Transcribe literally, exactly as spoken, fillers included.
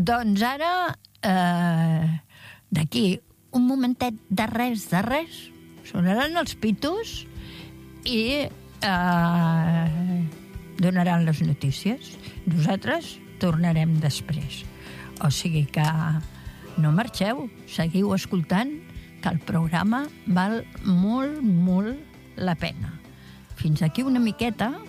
Doncs ara, eh, d'aquí un momentet de res, de res, sonaran els pitos i eh, donaran les notícies. Nosaltres tornarem després. O sigui que no marxeu, seguiu escoltant, que el programa val molt, molt la pena. Fins aquí una miqueta